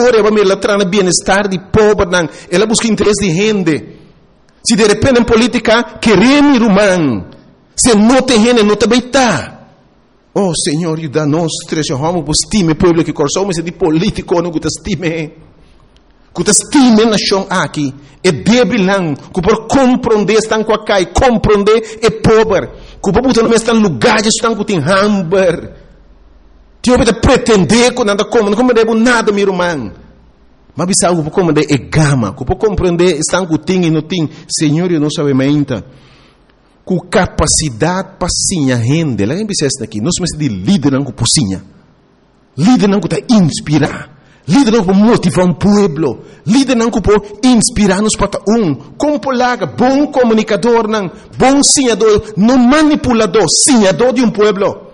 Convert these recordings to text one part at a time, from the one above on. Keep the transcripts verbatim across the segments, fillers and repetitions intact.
história, ela mira traz bem-estar de pobre, ela busca interesse de gente. Se de repente em política, queremos irmão, se não tem gente, não também está. Oh, Senhor, ajuda-nos, trejamos, por estime, povo que coração, mas é de político, não que estime. Que estime na nação aqui, é débil, que por compreender, estão com a cai, compreender é pobre. Que por botar no mesmo lugar, estão com o hamburger. Tio pode pretender que nada como, não compreende nada, meu irmão. Mas bisa que por compreender é gama, que por compreender estão com o e não tem. Senhor, eu não sabemos ainda. Com capacidade para sinha rende. Lá em Bissesta aqui, nós somos de líder não com pocinha. Líder não com te inspirar. Líder não com motivar um povo. Líder não com inspirar-nos para um. Como polaga, bom comunicador, não, bom sinhador, não manipulador, sinhador de um povo.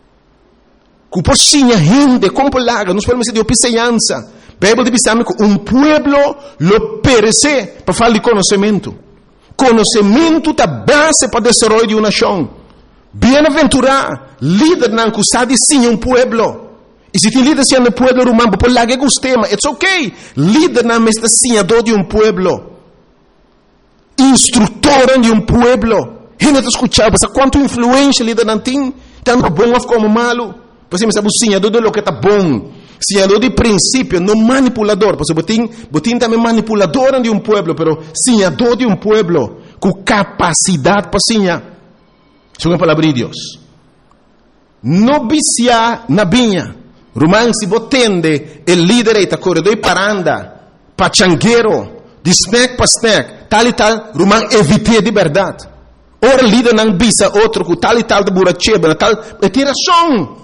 Que por sinha rende, como polaga, nós podemos dizer de opiceança. Bíblia diz que um povo lo perece para falar de conhecimento. Conhecimento é a base para o desenvolvimento de uma nação. Bem-aventurado, líder não que sabe sim um povo. E se tem líder sendo um povo romano, por lá que gostemos, it's okay. Líder não é senhador de um povo. Instrutor de um povo. Gente está escutando, quanto influência líder não tem, tanto bom como malo. Por exemplo, sabe o senhador de lo que está bom. Senhador de princípio, não manipulador. Porque botim, botim também manipulador de um povo, pero senhador de um povo, com capacidade para senhar. Isso é a palavra de Deus. Não vicia na vinha. Romano, se você tende, o líder está corredor para andar, para changueiro, de snack para snack, tal e tal, Romano, evite de verdade. Ora, líder não visa outro, com tal e tal de buracheba, tal, é tiração.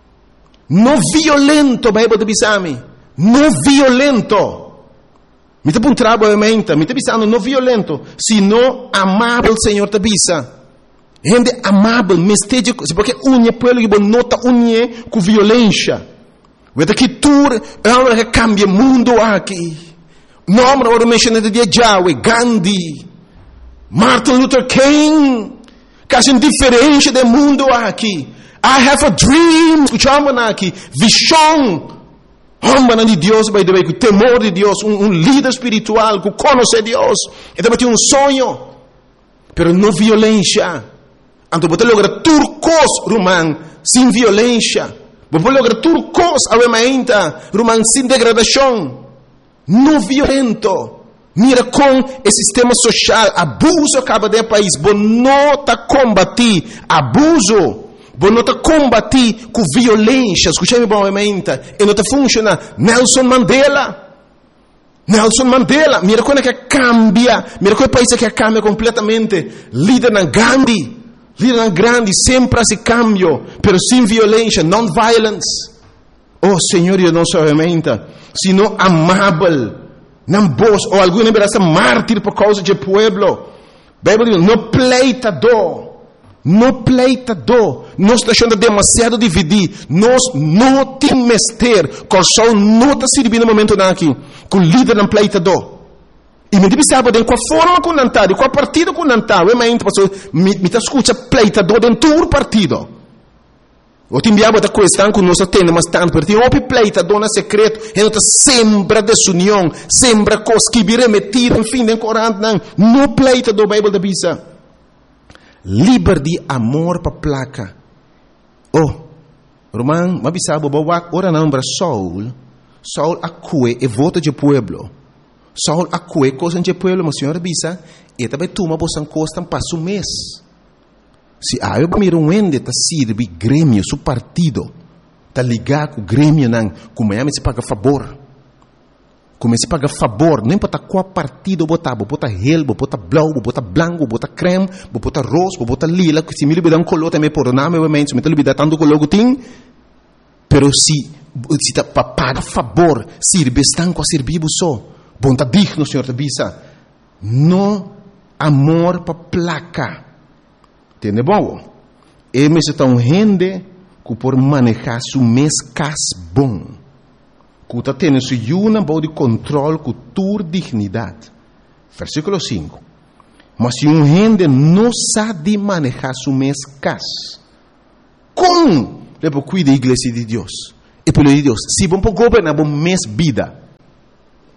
Não violento, Bíblia diz a mim. Não violento. Me te puntrava a mente, me te bisando não violento, sino amável, Senhor te bisa. Gente amável, mesteja, porque unha pueblo que nota unha com violência. Vete que tu é hora que cambia o mundo aqui. Nome agora mencionado de Yahweh, Gandhi, Martin Luther King, quase diferente do mundo aqui. I have a dream, escuchamos aqui, visão, homem de Deus, by the way, com temor de Deus, um, um líder espiritual, que conhece Deus, e também tem um sonho, pero não violência. Então, você logra turcos, romano, sem violência. Você logra turcos, ainda, romano, sem degradação. Não violento. Mira com o sistema social, abuso acaba de país, você não está combatir abuso. Você não está combatir com violência. Escutei-me bem, e não está funcionando. Nelson Mandela. Nelson Mandela. Mira como é que cambia. Mira como é o país que cambia completamente. Líder na Gandhi. Líder na grande. Sempre esse cambio. Pero sem violência. Non-violence. Oh, Senhor, eu não sou realmente. Sino amável. Não vos. Ou alguma vez mártir por causa do povo. Bíblia diz, não pleitador. Não pleitador, nós estamos deixando demasiado dividir, nós não temos mestre, coração não está servindo no momento aqui, com o líder não pleitador. E me diz, sabe, com a forma que não está, com a partido que não está, eu me está escutando pleitador dentro do partido. Eu te enviava da questão que nós temos, mas tanto, porque tem um pleitador no secreto, e não sembra desunião, sembra coisas que virem metidas, enfim, de corante, não, não pleitador, a Bíblia diz. Liber de amor para placa. Oh, Roman, mas sabe, bawa ora não para Saul. Saul acue e vota de pueblo. Saul acue coisa de pueblo, mas senhora bisa, e também toma bosan costan passo mês. Se a eu miro um ende tá sirve grêmio, su partido, tá ligar com o grêmio não, como é se paga favor. Comece a pagar favor, não importa qual partido botar, botar relbo, botar blau, botar branco, botar creme, botar rosa, botar lila, se me libera um color também por nome, obviamente, se me libera tanto color que tem, pero se se tá para pagar favor, sirve estão com a servir só, bom tá digno, senhor te bisa, não amor para placa, entende bom? E me se tá um rende que por manejar su mês cas bom. Que está tendo su yuna bom de controle com tua dignidade. Versículo cinco. Mas se um gente não sabe manejar su mês cas, como? Depois cuida da igreja de Deus. E pelo de Deus, se vamos governar bom mês vida,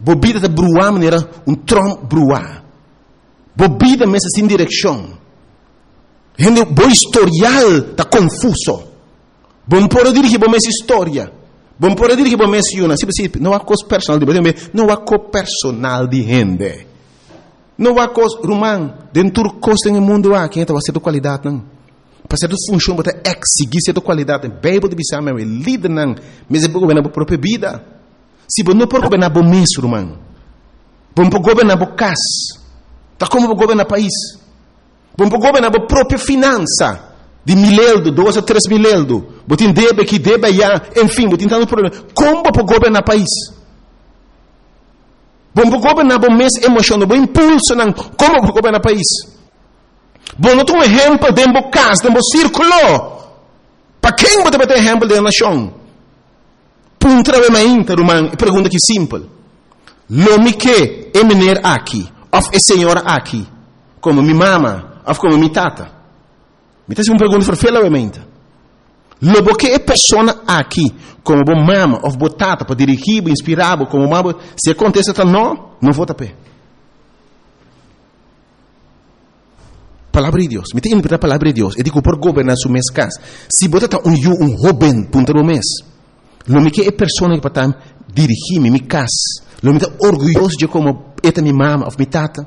Bobida de bruar maneira um Trump bruar. Bobida mesa sem direção. Gente, bo historial tá confuso. Bom por dirigir bom essa história. Bom por dirigir bom essa una. Se você não há coisa personal de bem, não há coisa personal de gente. Não há coisa, Romão, dentro do costo no mundo há quem está fazendo qualidade não. Para ser função para exigir certa qualidade. Bíblia de bisama é líder não, mas é para governar a própria vida. Se você não pode governar bom mês, Romão. Bom para governar bom casa. Tá como para governar país. Bom para governar a própria finança. De mileldo, dois a três mileldo. Botin debe que debe já, enfim, botin tanto problema. Como para governar país? Bom para governar bom mês emocional, bom impulso não. Como para governar país? Bom, não tem um exemplo de um casa, de um círculo. Para quem você vai ter exemplo de nação? Punta é uma interromã, pergunta que simples. Lomi que é menino aqui, of é senhora aqui, como minha mama, of como minha tata. Me tem uma pergunta para fela obviamente. Lobo que é pessoa aqui, como bom mama, of botata para dirigir, inspirar, como mama, se acontece tá não, não vou tapar. Palavra de Deus. Me tem que a palavra de Deus. Eu digo por governar su mês casa. Se botata um eu um jovem punta no mês. Lobo que é pessoa que para dirigir minha casa. Lobo me orgulhoso de como é minha mama, of minha tata.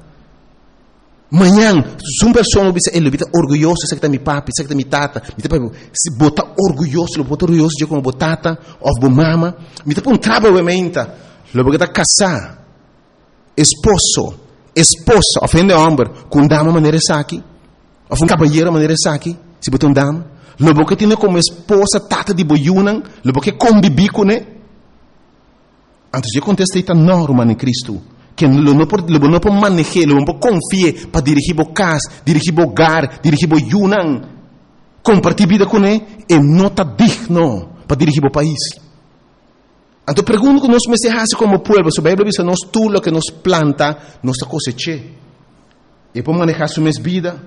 Manhã, se uma pessoa ele está orgulhoso, sei que está meu papi, sei que está minha tata, se botar orgulhoso, botar orgulhoso de como botata, ou bo mama, me está um trabalho obviamente, logo que está casar, esposo, esposa, ofende homem, com dama maneira aqui, ou um cabalheiro maneira aqui, se botar um dama, logo que tem como esposa tata de boiunan, logo que convive com ele, antes de acontecer está normal em Cristo. Que não pode não pode manejar, não pode confiar para dirigir o casa, dirigir o hogar, dirigir o yunan, compartilhar vida com ele, e não está digno para dirigir o país. Então pergunto que nós me se como povo, se a Bíblia diz nós tudo que nos planta, nós cosecha. E para manejar sua vida,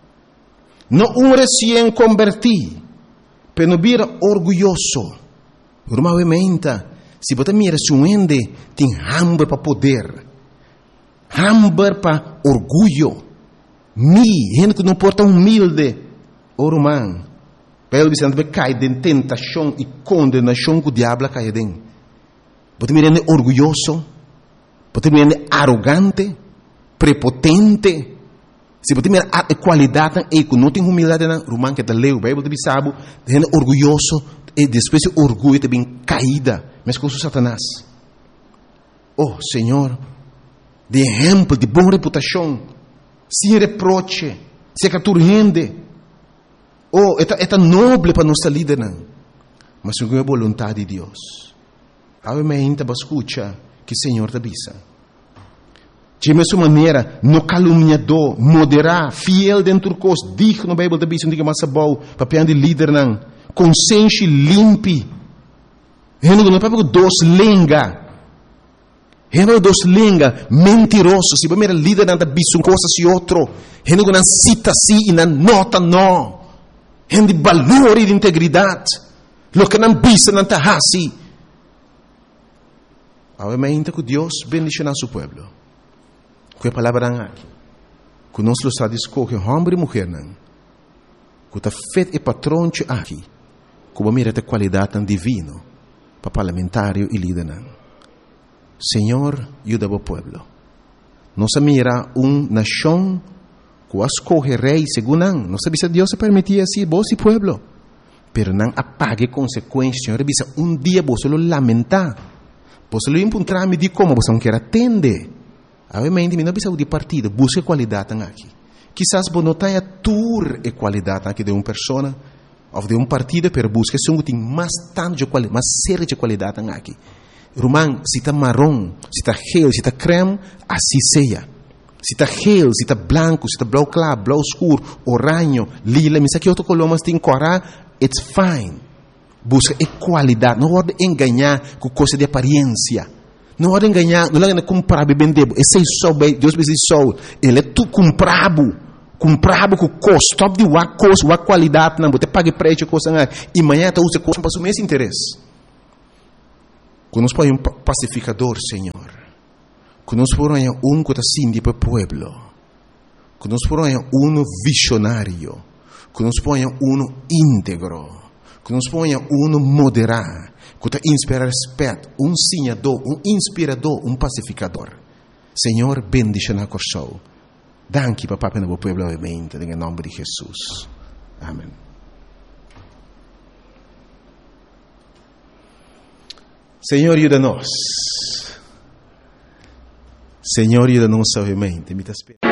não um recém convertido, mas não vira orgulhoso. Normalmente, se você mira se um ende tem hambre para poder. Hambre para orgulho. Mi, gente que não porta humilde. O romano. Pelo Vicente vai cair de tentação e condenação que o diabo cai dentro. Pode me render orgulhoso. Pode me render arrogante. Prepotente. Se pode me render qualidade e que não tem humildade na romano que te leu. Bíblia de Bissabo. Rende orgulhoso. E depois o orgulho também caída. Mas com o Satanás. Oh, Senhor. De exemplo, de boa reputação, sem reproche, sem caturrende. Oh, é tão nobre para nossa líder, não. Mas não é a vontade de Deus. Obviamente, você escuta que o Senhor te avisa. De mesma maneira, no caluniador, moderar, fiel dentro do curso, digno no Bíblia te avisa, não diga mais bom, para de líder, não. Consciência limpe. Não é para dois lenga. Heno dos linga mentiroso, se você líder nada bisu coisa se outro, heno não cita si e não nota não, heno de valor e de integridade, lo que não bisa não tá assim. Obviamente que Deus bendice nosso povo, que a palavra aqui, que nós está escolhe homem e mulher não, que está feito e patrão aqui, que vai mirar a qualidade divina para parlamentário e líder não. Senhor, ajuda o povo. Nossa mira uma nação que escolhe rei segundo não. Não sabe se Deus se permitia assim, vos e povo. Pero não apague consequências. Senhor, bisa um dia você lo lamentar. Você lo encontrar me de como você não quer atender. Obviamente, não bisa de partido, busque qualidade aqui. Quizás você não tenha tour e qualidade aqui de uma pessoa ou de um partido, pero busque se tem mais tanto de qualidade, mais séria de qualidade aqui. Romão, se está marrom, se está gel, se está creme, assim seja. Se está gel, se está branco, se está blau claro, blau escuro, oranho, lila, mas aqui outro color, mas tem corar, it's fine. Busca qualidade, não pode enganar com coisa de aparência. Não pode enganar, não pode comprar bem debo. Esse é só, Deus me diz só, ele é tu comprado. Comprado com custo, top de uma coisa, uma qualidade, não, você paga preço, coisa, e amanhã você usa coisa para o mesmo interesse. Quando nós põe um pacificador, Senhor, Que nós ponha um que está sim para o pueblo. Que nós ponha um visionário. Que nós ponha um íntegro. Que nós ponha um moderado. Que está inspira respeito. Um sinhador, um inspirador, um pacificador. Senhor, bendice na show. Danke, papá, para o pueblo, obviamente, em nome de Jesus. Amém. Senhor, ajuda-nos. Senhor, ajuda-nos, obviamente.